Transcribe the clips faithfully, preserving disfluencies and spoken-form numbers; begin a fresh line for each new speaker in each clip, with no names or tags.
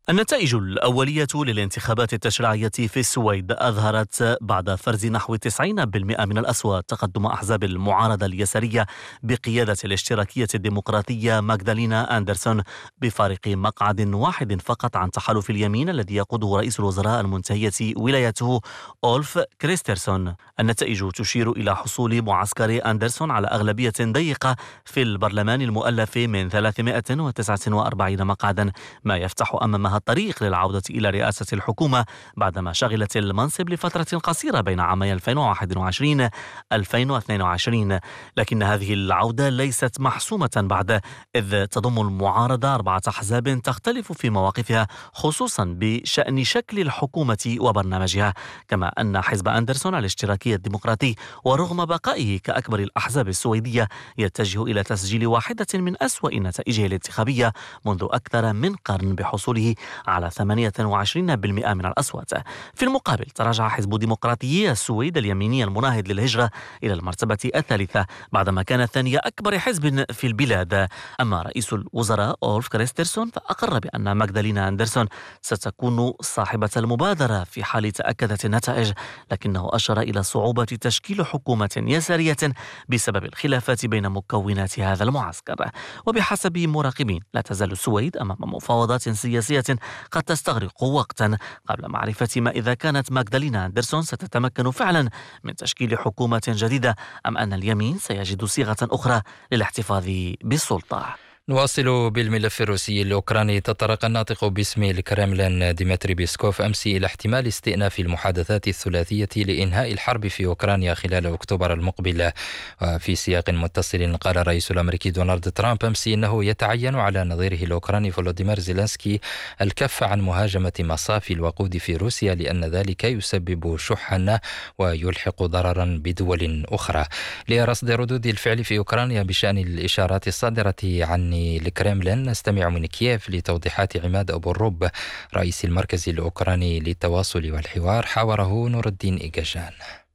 النتائج الأولية للانتخابات التشريعية في السويد أظهرت بعد فرز نحو تسعين بالمئة من الأصوات تقدم أحزاب المعارضة اليسارية بقيادة الاشتراكية الديمقراطية ماغدالينا أندرسون بفارق مقعد واحد فقط عن تحالف اليمين الذي يقوده رئيس الوزراء المنتهية ولايته أولف كريسترسون. النتائج تشير إلى حصول معسكر أندرسون على أغلبية ضيقة في البرلمان المؤلف من ثلاثمئة وتسعة وأربعين مقعدا، ما يفتح أمامها الطريق للعودة إلى رئاسة الحكومة بعدما شغلت المنصب لفترة قصيرة بين عامي ألفين وواحد وعشرين ألفين واثنين وعشرين. لكن هذه العودة ليست محسومة بعد، إذ تضم المعارضة أربعة أحزاب تختلف في مواقفها خصوصا بشأن شكل الحكومة وبرنامجها، كما أن حزب أندرسون الاشتراكي الديمقراطي ورغم بقائه كأكبر الأحزاب السويدية يتجه إلى تسجيل واحدة من أسوأ نتائجه الانتخابية منذ أكثر من قرن بحصوله على ثمانية وعشرين بالمئة من الأصوات. في المقابل تراجع حزب ديمقراطيي السويد اليميني المناهض للهجرة إلى المرتبة الثالثة بعدما كان ثاني أكبر حزب في البلاد. أما رئيس الوزراء أولف كريسترسون فأقر بأن ماغدالينا أندرسون ستكون صاحبة المبادرة في حال تأكدت النتائج، لكنه أشار إلى صعوبة تشكيل حكومة يسارية بسبب الخلافات بين مكونات هذا المعسكر. وبحسب مراقبين لا تزال السويد أمام مفاوضات سياسية قد تستغرق وقتا قبل معرفة ما إذا كانت ماغدالينا أندرسون ستتمكن فعلا من تشكيل حكومة جديدة أم أن اليمين سيجد صيغة أخرى للاحتفاظ بالسلطة.
نواصل بالملف الروسي الأوكراني. تطرق الناطق باسم الكرملين ديمتري بيسكوف أمس إلى احتمال استئناف المحادثات الثلاثية لإنهاء الحرب في أوكرانيا خلال أكتوبر المقبل. وفي سياق متصل قال الرئيس الأمريكي دونالد ترامب أمس إنه يتعين على نظيره الأوكراني فولوديمير زيلينسكي الكف عن مهاجمة مصافي الوقود في روسيا لأن ذلك يسبب شحا ويلحق ضررا بدول أخرى. لرصد ردود الفعل في أوكرانيا بشأن الإشارات الصادرة عن الكرملين نستمع من كييف لتوضيحات عماد أبو الرب رئيس المركز الأوكراني للتواصل والحوار، حاوره نور الدين إيجاجان.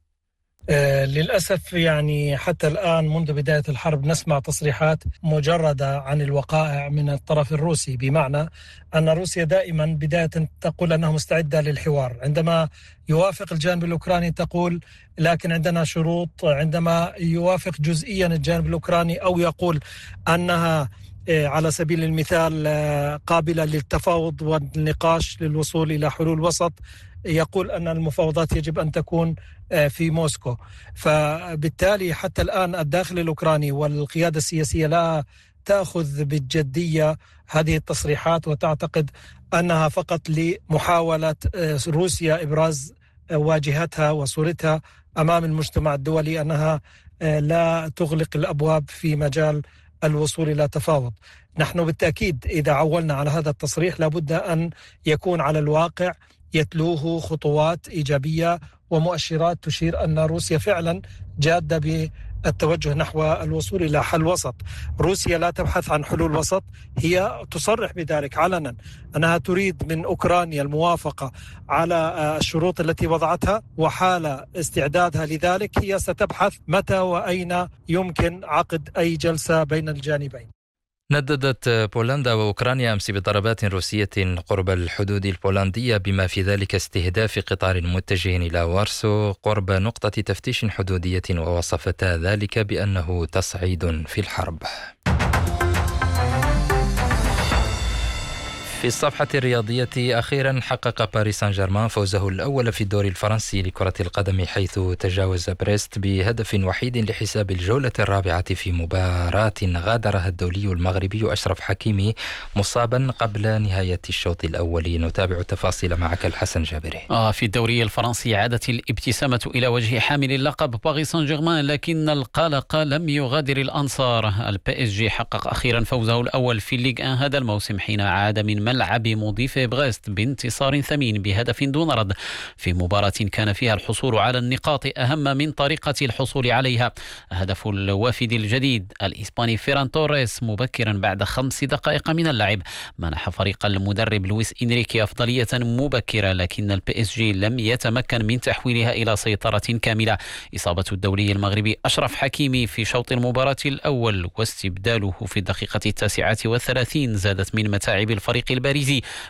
آه للأسف يعني حتى الآن منذ بداية الحرب نسمع تصريحات مجردة عن الوقائع من الطرف الروسي، بمعنى أن روسيا دائما بداية تقول أنها مستعدة للحوار، عندما يوافق الجانب الأوكراني تقول لكن عندنا شروط، عندما يوافق جزئيا الجانب الأوكراني أو يقول أنها على سبيل المثال قابلة للتفاوض والنقاش للوصول إلى حلول وسط يقول أن المفاوضات يجب أن تكون في موسكو. فبالتالي حتى الآن الداخل الأوكراني والقيادة السياسية لا تأخذ بالجدية هذه التصريحات وتعتقد أنها فقط لمحاولة روسيا إبراز واجهتها وصورتها أمام المجتمع الدولي أنها لا تغلق الأبواب في مجال الوصول إلى تفاوض. نحن بالتأكيد إذا عولنا على هذا التصريح لابد أن يكون على الواقع يتلوه خطوات إيجابية ومؤشرات تشير أن روسيا فعلا جادة بالتوجه نحو الوصول إلى حل وسط. روسيا لا تبحث عن حلول وسط، هي تصرح بذلك علنا أنها تريد من أوكرانيا الموافقة على الشروط التي وضعتها، وحال استعدادها لذلك هي ستبحث متى وأين يمكن عقد أي جلسة بين الجانبين.
نددت بولندا وأوكرانيا أمس بضربات روسية قرب الحدود البولندية بما في ذلك استهداف قطار متجه إلى وارسو قرب نقطة تفتيش حدودية، ووصفتا ذلك بأنه تصعيد في الحرب. في الصفحة الرياضية أخيرا حقق باريس سان جيرمان فوزه الأول في الدوري الفرنسي لكرة القدم حيث تجاوز بريست بهدف وحيد لحساب الجولة الرابعة في مباراة غادرها الدولي المغربي أشرف حكيمي مصابا قبل نهاية الشوط الأول. نتابع تفاصيل معك الحسن جابري.
آه في الدوري الفرنسي عادت الابتسامة إلى وجه حامل اللقب باريس سان جيرمان، لكن القلق لم يغادر الأنصار. البي اس جي حقق أخيرا فوزه الأول في الليغ واحد هذا الموسم حين عاد من ملعب مضيف بريست بانتصار ثمين بهدف دون رد في مباراة كان فيها الحصول على النقاط أهم من طريقة الحصول عليها. هدف الوافد الجديد الإسباني فيران توريس مبكرا بعد خمس دقائق من اللعب منح فريق المدرب لويس إنريكي أفضلية مبكرة، لكن البي اس جي لم يتمكن من تحويلها إلى سيطرة كاملة. إصابة الدولي المغربي أشرف حكيمي في شوط المباراة الأول واستبداله في الدقيقة التاسعة والثلاثين زادت من متاعب الفريق الباريزي